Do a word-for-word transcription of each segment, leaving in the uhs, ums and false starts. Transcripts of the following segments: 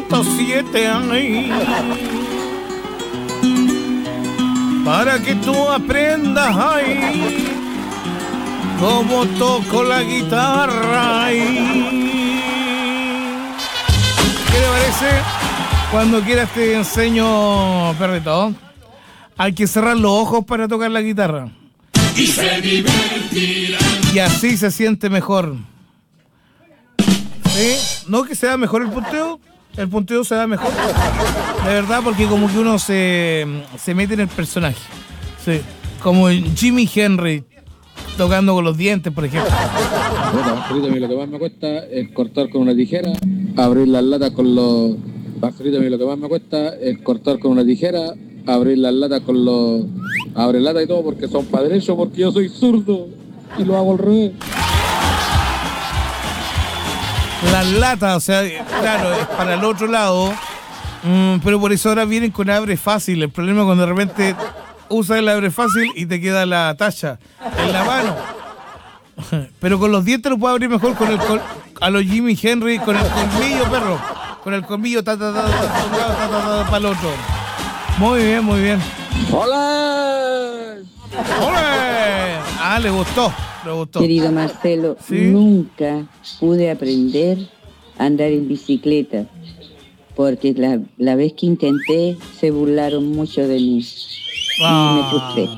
ciento siete ay, para que tú aprendas ay, cómo toco la guitarra ay. ¿Qué le parece? Cuando quieras te enseño, perrito. Hay que cerrar los ojos para tocar la guitarra. Y se divertirán. Y así se siente mejor. ¿Sí? No que se da mejor el punteo. El punteo se da mejor. De verdad, porque como que uno se, se mete en el personaje. Sí. Como Jimi Hendrix tocando con los dientes, por ejemplo. Bueno, Marcelito, a mí lo que más me cuesta es cortar con una tijera, abrir las latas con los... Marcelito, a mí lo que más me cuesta es cortar con una tijera, abrir las latas con los... Abre lata y todo porque son para derecho, porque yo soy zurdo y lo hago al revés. Las latas, o sea, claro, es para el otro lado, mm, pero por eso ahora vienen con abre fácil. El problema es cuando de repente usas el abre fácil y te queda la tacha en la mano. Pero con los dientes lo puedo abrir mejor con el col- a los Jimi Hendrix, con el colmillo, perro. Con el colmillo, ta, ta, ta, ta, ta, ta, ta, ta, para el otro. Muy bien, muy bien. ¡Hola! ¡Ole! Ah, le gustó, le gustó. Querido Marcelo, ¿Sí? nunca pude aprender a andar en bicicleta, porque la, la vez que intenté se burlaron mucho de mí y Ah. me frustré.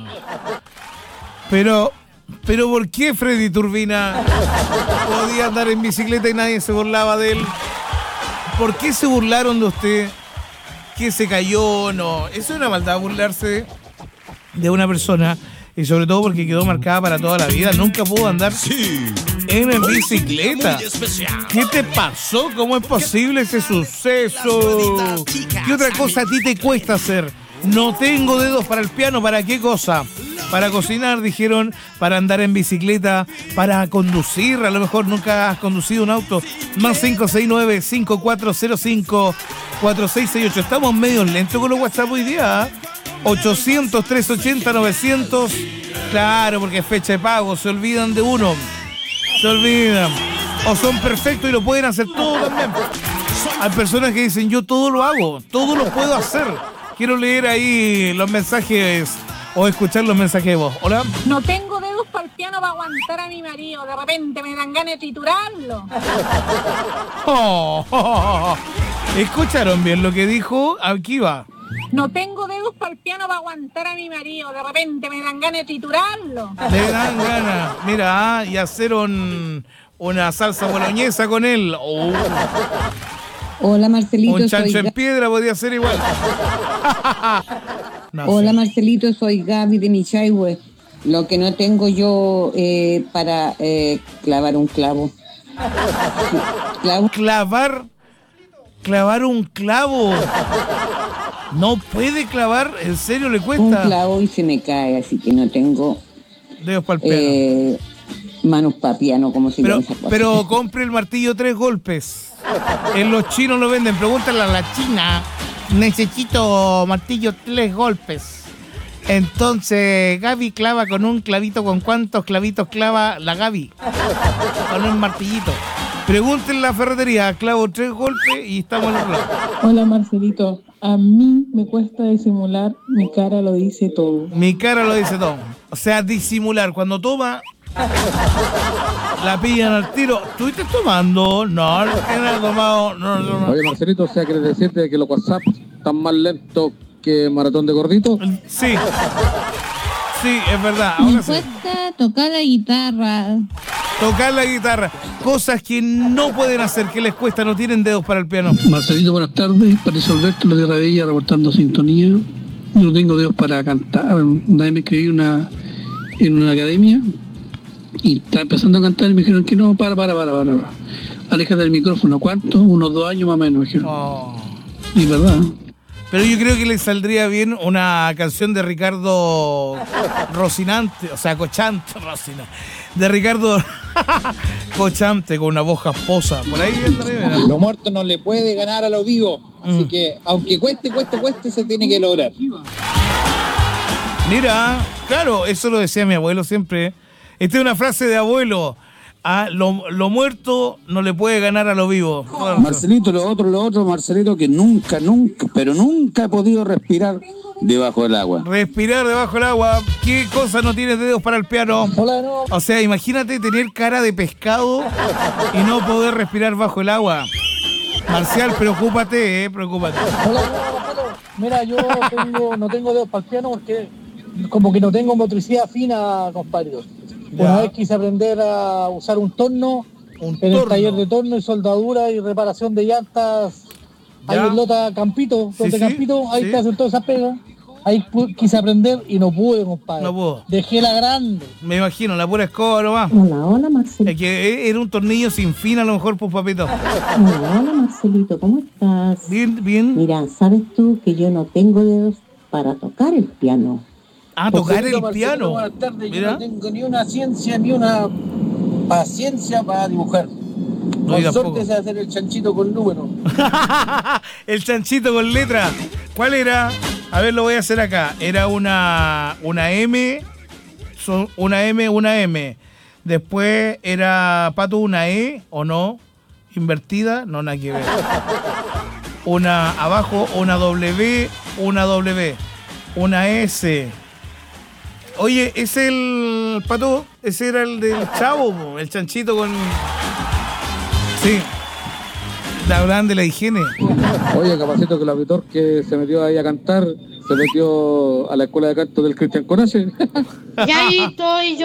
Pero, pero ¿por qué Freddy Turbina podía andar en bicicleta y nadie se burlaba de él? ¿Por qué se burlaron de usted? ¿Que se cayó? No, eso es una maldad, burlarse de una persona. Y sobre todo porque quedó marcada para toda la vida. Nunca pudo andar en bicicleta. ¿Qué te pasó? ¿Cómo es posible ese suceso? ¿Qué otra cosa a ti te cuesta hacer? No tengo dedos para el piano. ¿Para qué cosa? Para cocinar, dijeron, para andar en bicicleta, para conducir. A lo mejor nunca has conducido un auto. Más cinco seis nueve, cinco cuatro cero cinco, cuatro seis seis ocho. Estamos medio lentos con los WhatsApp hoy día, ¿eh? ochocientos, trescientos ochenta, novecientos. Claro, porque es fecha de pago. Se olvidan de uno. Se olvidan. O son perfectos y lo pueden hacer todo también. Hay personas que dicen, yo todo lo hago, todo lo puedo hacer. Quiero leer ahí los mensajes o escuchar los mensajes de voz. Hola. No tengo dedos para el piano para aguantar a mi marido. De repente me dan ganas de triturarlo. Oh, oh, oh, oh. ¿Escucharon bien lo que dijo? Aquí va. No tengo dedos para el piano para aguantar a mi marido. De repente me dan ganas de triturarlo. Le dan ganas. Mira, ah, y hacer un, una salsa boloñesa con él. Oh. Hola Marcelito, Un chancho soy en Ga- piedra podía ser igual. No Hola sé. Marcelito, soy Gaby de Michayhue. Lo que no tengo yo eh, para eh, clavar un clavo. Clavo. Clavar, clavar un clavo. No puede clavar, en serio le Un cuesta. clavo y se me cae, así que no tengo Dedos para el piano. eh, manos para piano, como se Pero, llama esa cosa. pero compre el martillo tres golpes. En los chinos lo venden. Pregúntale a la china. Necesito martillo tres golpes. Entonces Gaby clava con un clavito. ¿Con cuántos clavitos clava la Gaby? Con un martillito. Pregúntenle a la ferretería. Clavo tres golpes y estamos en otro lado. Hola Marcelito, a mí me cuesta disimular, mi cara lo dice todo. Mi cara lo dice todo. O sea, disimular. Cuando toma, la pillan al tiro. ¿Estuviste tomando? No, no he tomado. No, no, no. Oye, Marcelito, o sea, ¿quieres decirte que los WhatsApp están más lentos que Maratón de Gordito? Sí. Sí, es verdad. Me Ahora sí. cuesta tocar la guitarra. Tocar la guitarra. Cosas que no pueden hacer, que les cuesta, no tienen dedos para el piano. Marcelito, buenas tardes. Para Alberto, la Tierra Bella, reportando sintonía. No tengo dedos para cantar. Una vez me escribí una, en una academia y estaba empezando a cantar y me dijeron que no, para, para, para, para. para. Aléjate del micrófono. ¿Cuánto? Unos dos años más o menos, me dijeron. Oh. Y verdad. Pero yo creo que le saldría bien una canción de Ricardo Rocinante, o sea, Cochante, Rocinante, de Ricardo Cochante con una voz jasposa. Por ahí entra. Lo muerto no le puede ganar a lo vivo, así Mm. que aunque cueste, cueste, cueste, se tiene que lograr. Mira, claro, eso lo decía mi abuelo siempre. Esta es una frase de abuelo. Ah, lo, lo muerto no le puede ganar a lo vivo. Marcelito, lo otro, lo otro, Marcelito, que nunca, nunca, pero nunca he podido respirar debajo del agua. Respirar debajo del agua. ¿Qué cosa no tienes dedos para el piano? Hola, no. O sea, imagínate tener cara de pescado y no poder respirar bajo el agua. Marcial, preocúpate, eh, preocúpate. Hola, no, mira, yo tengo, no tengo dedos para el piano porque como que no tengo motricidad fina, compadre. Ya. Una vez quise aprender a usar un torno Un en torno. el taller de torno y soldadura y reparación de llantas. Ahí Ya. en Lota Campito, Sí, Lota sí, Campito, ahí sí. te hacen toda esa pega. Ahí pu- quise aprender y no pude, compadre. No pudo. Dejé la grande. Me imagino, la pura escoba nomás. Hola, hola Marcelito. Es que era un tornillo sin fin a lo mejor, pues papito. Hola, hola Marcelito, ¿cómo estás? Bien, bien. Mira, ¿sabes tú que yo no tengo dedos para tocar el piano? Ah, tocar Marcelito, el Marcelito, piano. buenas tardes. Yo Mira. no tengo ni una ciencia ni una paciencia para dibujar. No, Con yo tampoco. suerte sé hacer el chanchito con número. El chanchito con letra. ¿Cuál era? A ver, lo voy a hacer acá. Era una, una M, son una M, una M. Después era, Pato, una E, ¿o no? Invertida, no, nada que ver. Una abajo, una W, una W. Una S. Oye, ese el Pato, ese era el del Chavo, po, el chanchito con... Sí. La grande, la higiene. Oye, capacito que el auditor que se metió ahí a cantar, se metió a la escuela de canto del Cristian Conache. Ya ahí estoy yo.